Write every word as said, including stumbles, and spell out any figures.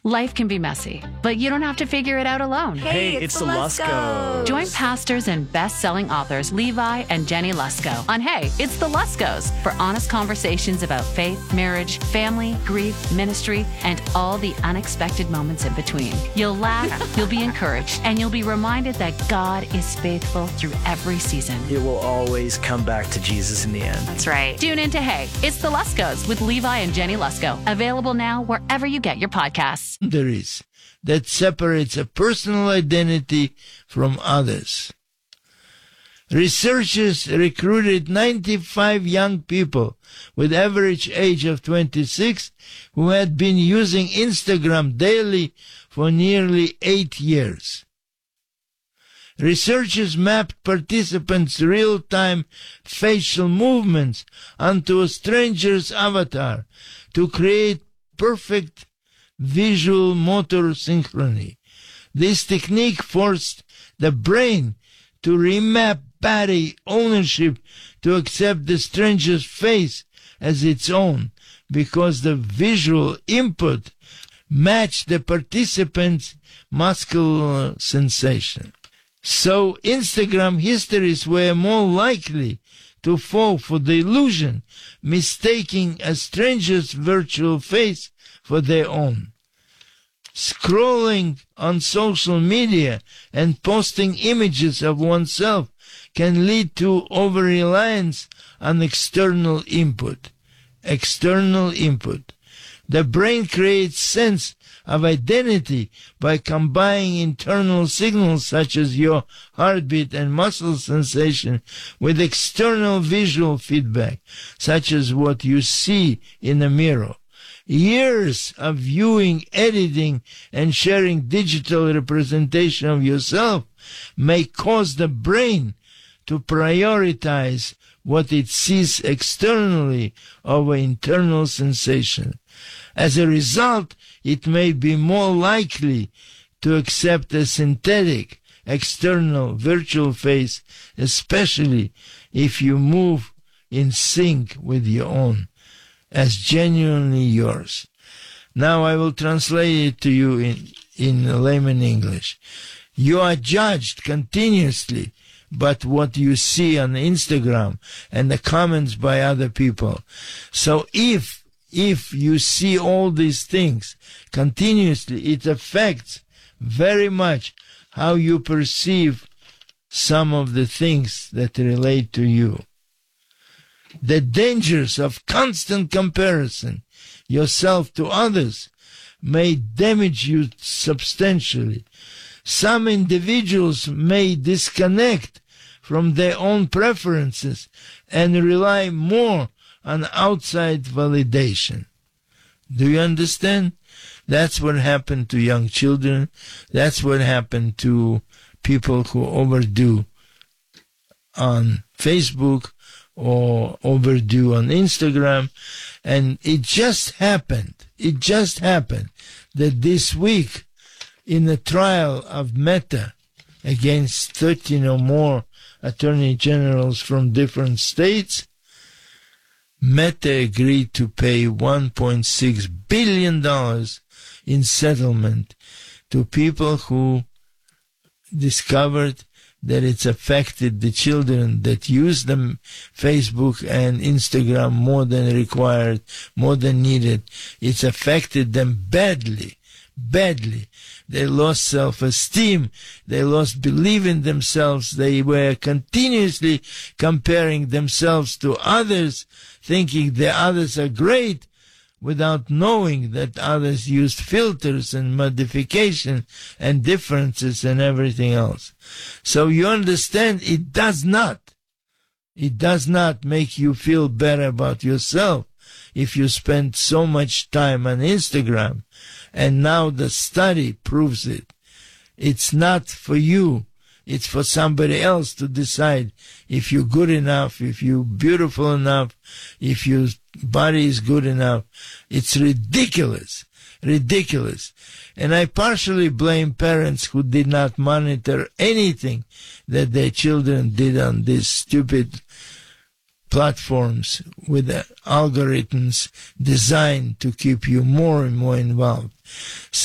Life can be messy, but you don't have to figure it out alone. Hey, hey it's, it's the Luskos. Join pastors and best-selling authors Levi and Jenny Lusko on Hey, It's the Luskos for honest conversations about faith, marriage, family, grief, ministry, and all the unexpected moments in between. You'll laugh, you'll be encouraged, and you'll be reminded that God is faithful through every season. It will always come back to Jesus in the end. That's right. Tune in to Hey, It's the Luskos with Levi and Jenny Lusko. Available now wherever you get your podcasts. There is that separates a personal identity from others. Researchers recruited ninety-five young people with average age of twenty-six who had been using Instagram daily for nearly eight years. Researchers mapped participants' real-time facial movements onto a stranger's avatar to create perfect visual motor synchrony. This technique forced the brain to remap body ownership to accept the stranger's face as its own because the visual input matched the participant's muscular sensation. So Instagram histories were more likely to fall for the illusion, mistaking a stranger's virtual face for their own. Scrolling on social media and posting images of oneself can lead to over-reliance on external input. External input. The brain creates sense of identity by combining internal signals such as your heartbeat and muscle sensation with external visual feedback, such as what you see in a mirror. Years of viewing, editing, and sharing digital representation of yourself may cause the brain to prioritize what it sees externally over internal sensation. As a result, it may be more likely to accept a synthetic, external, virtual face, especially if you move in sync with your own, as genuinely yours. Now I will translate it to you in, in layman English. You are judged continuously by what you see on Instagram and the comments by other people. So if if you see all these things continuously, it affects very much how you perceive some of the things that relate to you. The dangers of constant comparison yourself to others may damage you substantially. Some individuals may disconnect from their own preferences and rely more on outside validation. Do you understand? That's what happened to young children. That's what happened to people who overdo on Facebook or overdo on Instagram. And it just happened, it just happened that this week in the trial of Meta against thirteen or more attorney generals from different states, Meta agreed to pay one point six billion dollars in settlement to people who discovered that it's affected the children that use them Facebook and Instagram more than required, more than needed. It's affected them badly, badly. They lost self-esteem. They lost belief in themselves. They were continuously comparing themselves to others, thinking the others are great, without knowing that others used filters and modification and differences and everything else. So you understand, it does not, it does not make you feel better about yourself if you spend so much time on Instagram. And now the study proves it. It's not for you. It's for somebody else to decide if you're good enough, if you're beautiful enough, if your body is good enough. It's ridiculous, ridiculous. And I partially blame parents who did not monitor anything that their children did on these stupid platforms with the algorithms designed to keep you more and more involved.